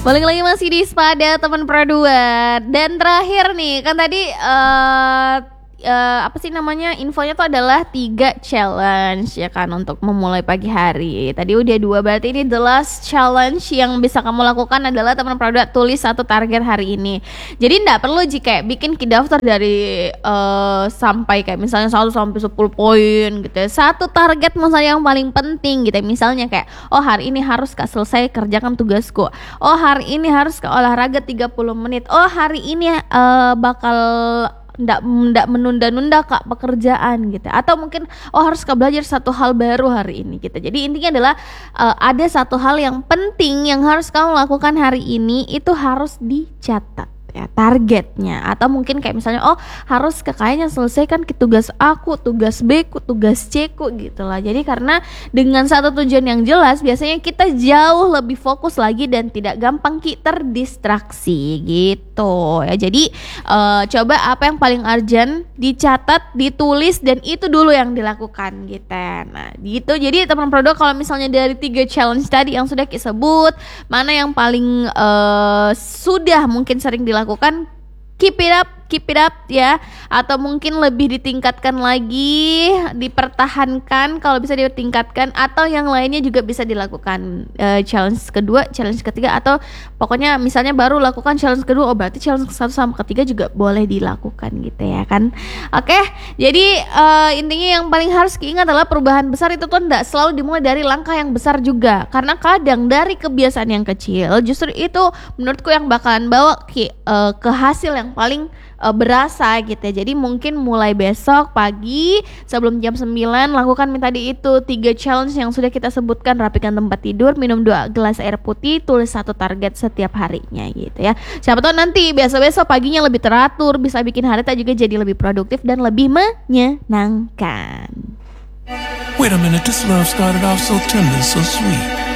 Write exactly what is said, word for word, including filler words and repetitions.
Balik lagi masih di Spada teman Produa. Dan terakhir nih, kan tadi uh, uh, apa sih namanya, infonya tuh adalah tiga challenge ya kan untuk memulai pagi hari. Tadi udah dua, berarti ini the last challenge yang bisa kamu lakukan adalah teman Produa tulis satu target hari ini. Jadi nggak perlu jika bikin daftar dari uh, sampai kayak misalnya satu sampai sepuluh poin gitu ya. Satu target misalnya yang paling penting gitu ya. Misalnya kayak oh hari ini harus Kak selesai kerjakan tugasku. Oh hari ini harus ke olahraga tiga puluh menit. Oh hari ini uh, bakal ndak ndak menunda-nunda Kak pekerjaan gitu. Atau mungkin oh harus Kak belajar satu hal baru hari ini gitu. Jadi intinya adalah uh, ada satu hal yang penting yang harus kamu lakukan hari ini, itu harus dicatat ya targetnya. Atau mungkin kayak misalnya oh harus kayaknya selesaikan tugas aku, tugas B ku, tugas C ku gitu lah. Jadi karena dengan satu tujuan yang jelas biasanya kita jauh lebih fokus lagi dan tidak gampang ki terdistraksi gitu ya. Jadi uh, coba apa yang paling urgent dicatat, ditulis, dan itu dulu yang dilakukan gitu. Nah gitu. Jadi teman Produa kalau misalnya dari tiga challenge tadi yang sudah kita sebut, mana yang paling uh, sudah mungkin sering dilakukan, lakukan, keep it up, keep it up ya. Atau mungkin lebih ditingkatkan lagi, dipertahankan kalau bisa ditingkatkan, atau yang lainnya juga bisa dilakukan. E, challenge kedua, challenge ketiga, atau pokoknya misalnya baru lakukan challenge kedua, oh berarti challenge satu sama ketiga juga boleh dilakukan gitu ya kan. Oke, jadi e, intinya yang paling harus diingat adalah perubahan besar itu tuh tidak selalu dimulai dari langkah yang besar juga. Karena kadang dari kebiasaan yang kecil justru itu menurutku yang bakalan bawa ke, e, ke hasil yang paling uh, berasa gitu ya. Jadi mungkin mulai besok pagi sebelum jam sembilan lakukan tadi itu tiga challenge yang sudah kita sebutkan. Rapikan tempat tidur, minum dua gelas air putih, tulis satu target setiap harinya gitu ya. Siapa tahu nanti besok-besok paginya lebih teratur, bisa bikin hari kita juga jadi lebih produktif dan lebih menyenangkan. Wait a minute, this love started off so tender, so sweet.